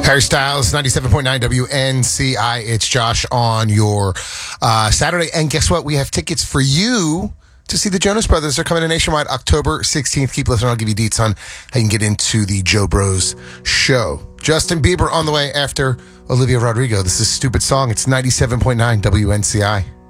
Harry Styles, 97.9 WNCI. It's Josh on your Saturday. And guess what? We have tickets for you to see the Jonas Brothers. They're coming to Nationwide October 16th. Keep listening. I'll give you deets on how you can get into the Joe Bros show. Justin Bieber on the way after Olivia Rodrigo. This is Stupid Song. It's 97.9 WNCI.